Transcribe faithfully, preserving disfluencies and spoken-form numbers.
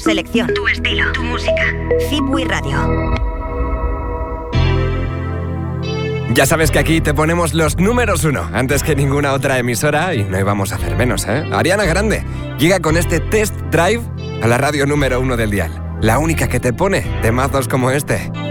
Selección. Tu estilo. Tu música. Zipwi Radio. Ya sabes que aquí te ponemos los números uno, antes que ninguna otra emisora, y no íbamos a hacer menos, ¿eh? Ariana Grande llega con este Test Drive a la radio número uno del dial. La única que te pone temazos como este.